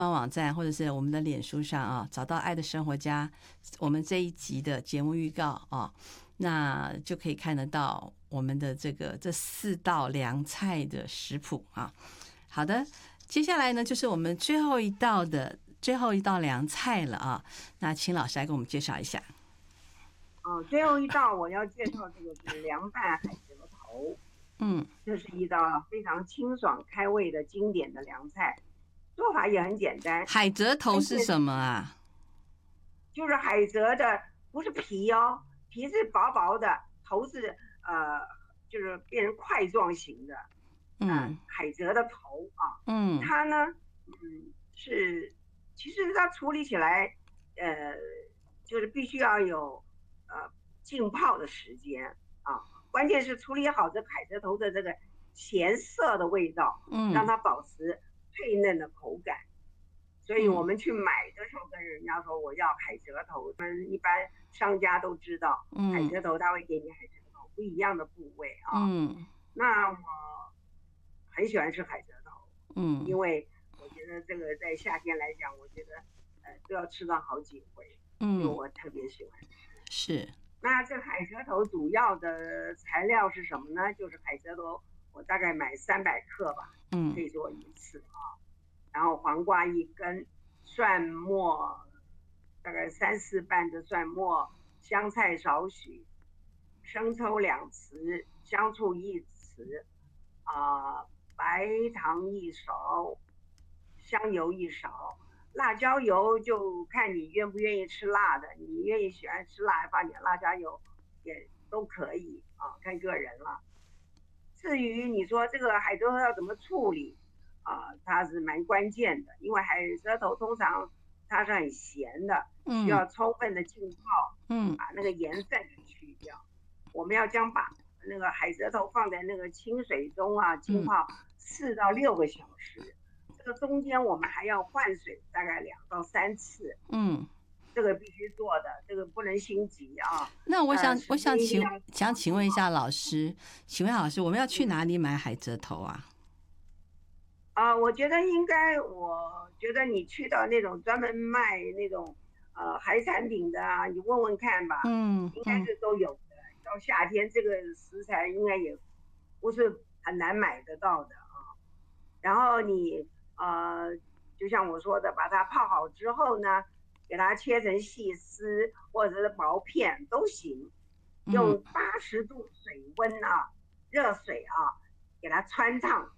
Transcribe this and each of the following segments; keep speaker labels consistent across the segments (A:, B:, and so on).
A: 官网站或者是我们的脸书上啊，找到爱的生活家，我们这一集的节目预告啊，那就可以看得到我们的这4道凉菜的食谱啊。好的，接下来呢就是我们最后一道凉菜了啊，那请老师来给我们介绍一下。
B: 最后一道我要介绍这个是凉拌海蜇头。这是一道非常清爽开胃的经典的凉菜，做法也很简单。
A: 海蜇头是什么啊？
B: 就是海蜇的，不是皮哦，皮是薄薄的，头是就是变成块状型的。海蜇的头啊。它呢，其实它处理起来，就是必须要有浸泡的时间啊。关键是处理好这海蜇头的这个咸涩的味道，让它保持脆嫩的口感。所以我们去买的时候跟人家说我要海蜇头，我们一般商家都知道，海蜇头他会给你海蜇头不一样的部位啊。那我很喜欢吃海蜇头，因为我觉得这个在夏天来讲，我觉得都要吃到好几回，所以我特别喜欢吃。
A: 是。
B: 那这海蜇头主要的材料是什么呢？就是海蜇头，我大概买300克吧，可以做一次啊。然后黄瓜1根，蒜末大概3-4瓣的蒜末，香菜少许，生抽2匙，香醋1匙，白糖1勺，香油1勺。辣椒油就看你愿不愿意吃辣的，你愿意喜欢吃辣放点辣椒油也都可以啊，看个人了。至于你说这个海蜇头要怎么处理它是蛮关键的，因为海蜇头通常它是很咸的，需要充分的浸泡，把那个盐分去掉。我们要把那个海蜇头放在那个清水中浸泡4到6个小时。这个中间我们还要换水，大概2到3次。这个必须做的，这个不能心急啊。
A: 那我想请问一下老师，我们要去哪里买海蜇头啊？
B: 我觉得我觉得你去到那种专门卖那种海产品的你问问看吧。应该是都有的。到夏天这个食材应该也不是很难买得到的啊。然后你就像我说的，把它泡好之后呢，给它切成细丝或者是薄片都行。用80度水温热水给它汆烫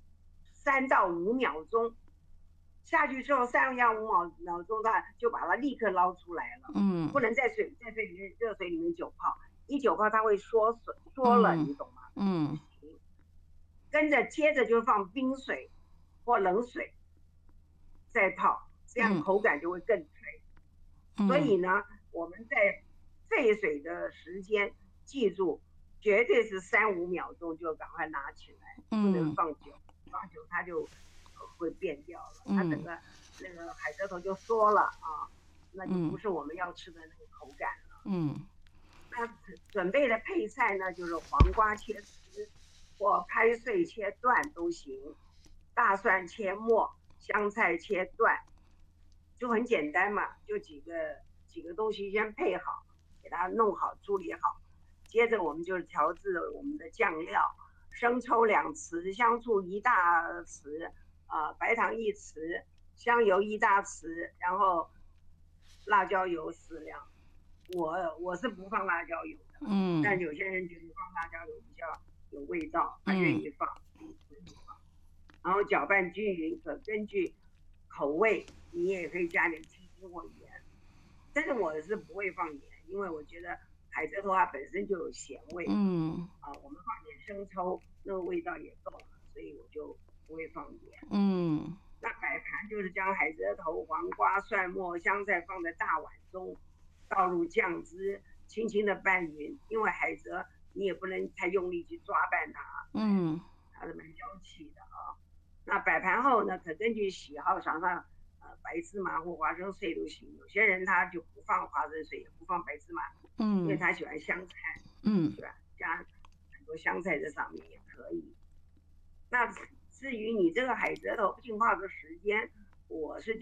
B: 3到5秒钟，下去之后3到5秒钟就把它立刻捞出来了。不能在热水里面久泡，一久泡它会缩了，你懂吗？接着就放冰水或冷水再泡，这样口感就会更脆。所以呢，我们在沸水的时间记住，绝对是3-5秒钟就赶快拿起来，不能放久，它就会变掉了，它整个那个海蜇头就缩了那就不是我们要吃的那个口感了。那准备的配菜呢，就是黄瓜切丝或拍碎切段都行，大蒜切末，香菜切段，就很简单嘛，就几个东西先配好，给它弄好处理好。接着我们就调制我们的酱料，生抽2匙，香醋1大匙，白糖1匙，香油1大匙，然后辣椒油适量。我是不放辣椒油的，但有些人觉得放辣椒油比较有味道，他愿意放，然后搅拌均匀，可根据口味，你也可以加点鸡精或盐，但是我是不会放盐，因为我觉得海蜇头它本身就有咸味。我们放点生抽，那个味道也够了，所以我就不会放盐。那摆盘就是将海蜇头、黄瓜、蒜末、香菜放在大碗中，倒入酱汁，轻轻的拌匀，因为海蜇你也不能太用力去抓拌它，它是蛮娇气的那摆盘后呢，可根据喜好撒上白芝麻或花生碎都行。有些人他就不放花生碎，也不放白芝麻，因为他喜欢香菜，对吧？加很多香菜在上面也可以。那至于你这个海蜇头浸泡的时间， 我是